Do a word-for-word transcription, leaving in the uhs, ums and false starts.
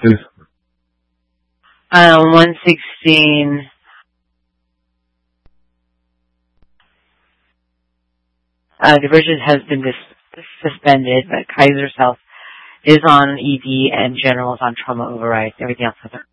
please. Um, one sixteen. Uh, diversion has been dis- suspended, but Kaiser's Health is on E D and General is on trauma override. Everything else has